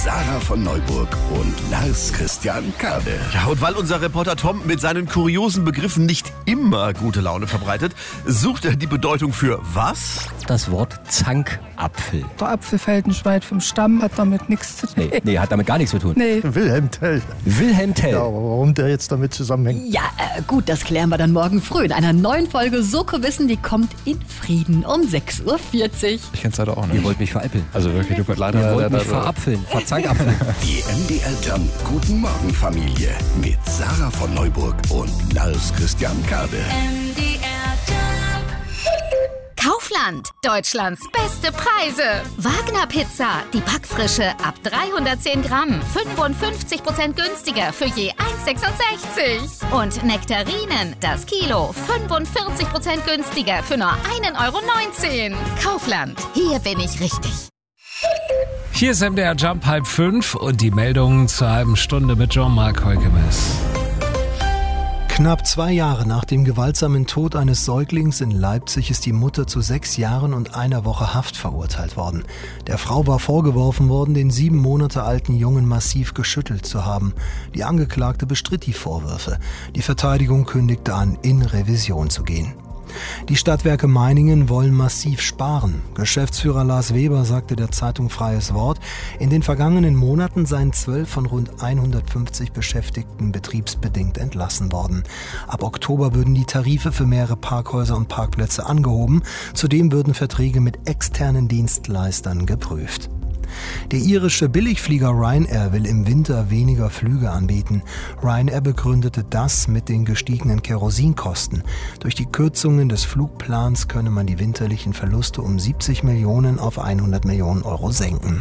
Sarah von Neuburg und Lars Christian Kade. Ja, und weil unser Reporter Tom mit seinen kuriosen Begriffen nicht immer gute Laune verbreitet, sucht er die Bedeutung für was? Das Wort Zankapfel. Der Apfel fällt nicht weit vom Stamm, hat damit nichts zu tun. Nee, hat damit gar nichts zu tun. Nee. Wilhelm Tell. Wilhelm Tell. Ja, aber warum der jetzt damit zusammenhängt? Ja, gut, das klären wir dann morgen früh in einer neuen Folge Soko Wissen, die kommt in Frieden um 6.40 Uhr. Ich kenn's leider auch nicht. Ihr wollt mich veräppeln. Also wirklich, du leider. Ihr wollt mich verapfeln, verzankapfeln. Die MDR Jump Guten Morgen Familie mit Sarah von Neuburg und Lars Christian Kade. Kaufland, Deutschlands beste Preise. Wagner Pizza, die Backfrische ab 310 Gramm, 55% günstiger für je 1,66. Und Nektarinen, das Kilo, 45% günstiger für nur 1,19 Euro. Kaufland, hier bin ich richtig. Hier ist MDR Jump 4:30 und die Meldungen zur halben Stunde mit Jean-Marc Heukemes. Knapp 2 Jahre nach dem gewaltsamen Tod eines Säuglings in Leipzig ist die Mutter zu 6 Jahren und 1 Woche Haft verurteilt worden. Der Frau war vorgeworfen worden, den 7 Monate alten Jungen massiv geschüttelt zu haben. Die Angeklagte bestritt die Vorwürfe. Die Verteidigung kündigte an, in Revision zu gehen. Die Stadtwerke Meiningen wollen massiv sparen. Geschäftsführer Lars Weber sagte der Zeitung Freies Wort, in den vergangenen Monaten seien 12 von rund 150 Beschäftigten betriebsbedingt entlassen worden. Ab Oktober würden die Tarife für mehrere Parkhäuser und Parkplätze angehoben. Zudem würden Verträge mit externen Dienstleistern geprüft. Der irische Billigflieger Ryanair will im Winter weniger Flüge anbieten. Ryanair begründete das mit den gestiegenen Kerosinkosten. Durch die Kürzungen des Flugplans könne man die winterlichen Verluste um 70 Millionen auf 100 Millionen Euro senken.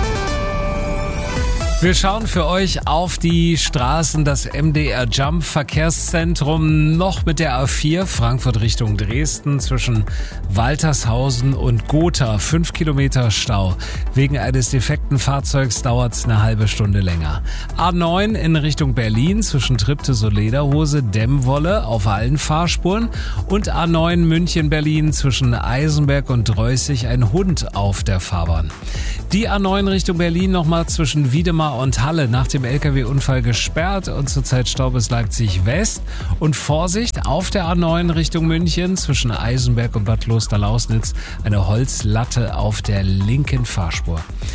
Wir schauen für euch auf die Straßen, das MDR Jump Verkehrszentrum noch mit der A4 Frankfurt Richtung Dresden zwischen Waltershausen und Gotha. 5 Kilometer Stau. Wegen eines defekten Fahrzeugs dauert es eine halbe Stunde länger. A9 in Richtung Berlin zwischen Triptis und Lederhose, Dämmwolle auf allen Fahrspuren. Und A9 München-Berlin zwischen Eisenberg und Dreußig ein Hund auf der Fahrbahn. Die A9 Richtung Berlin nochmal zwischen Wiedemar und Halle nach dem LKW-Unfall gesperrt und zurzeit Stau bis Leipzig West. Und Vorsicht, auf der A9 Richtung München zwischen Eisenberg und Bad Klosterlausnitz eine Holzlatte auf der linken Fahrspur.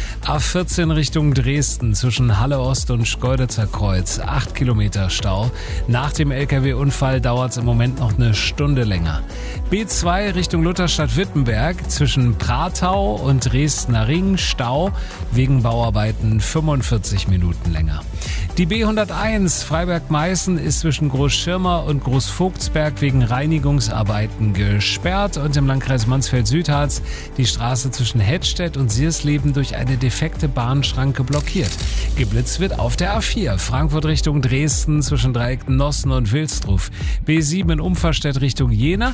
A14 Richtung Dresden zwischen Halle Ost und Schkeuditzer Kreuz, 8 Kilometer Stau. Nach dem LKW-Unfall dauert es im Moment noch eine Stunde länger. B2 Richtung Lutherstadt-Wittenberg zwischen Pratau und Dresdner Ring, Stau wegen Bauarbeiten 45 Minuten länger. Die B101 Freiberg-Meißen ist zwischen Großschirmer und Großvogtsberg wegen Reinigungsarbeiten gesperrt und im Landkreis Mansfeld-Südharz die Straße zwischen Hettstedt und Siersleben durch eine defekte Bahnschranke blockiert. Geblitzt wird auf der A4 Frankfurt Richtung Dresden zwischen Dreiecknossen und Wilsdruf. B7 in Umferstedt Richtung Jena,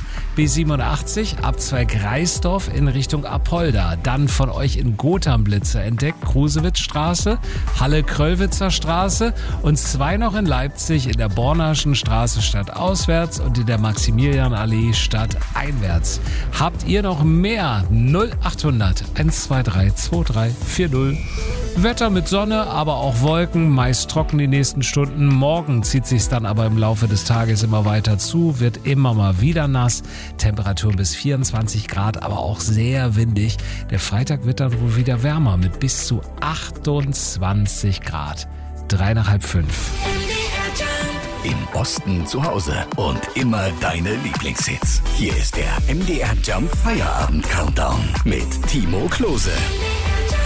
B87 Abzweig Reisdorf in Richtung Apolda. Dann von euch in Gotham Blitze entdeckt, Krusewitzstraße, Halle-Kröllwitzer Straße und 2 noch in Leipzig in der Bornaschen Straße stadtauswärts und in der Maximilianallee stadteinwärts. Habt ihr noch mehr? 0800 123 2340. Wetter mit Sonne, aber auch Wolken, meist trocken die nächsten Stunden. Morgen zieht sich's dann aber im Laufe des Tages immer weiter zu, wird immer mal wieder nass. Temperaturen bis 24 Grad, aber auch sehr windig. Der Freitag wird dann wohl wieder wärmer mit bis zu 28 Grad. 3 nach halb 5. Im Osten zu Hause und immer deine Lieblingshits. Hier ist der MDR Jump Feierabend Countdown mit Timo Klose.